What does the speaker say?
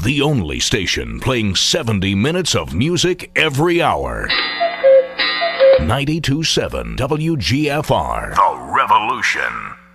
the only station playing 70 minutes of music every hour. 92.7 WGFR. The Revolution.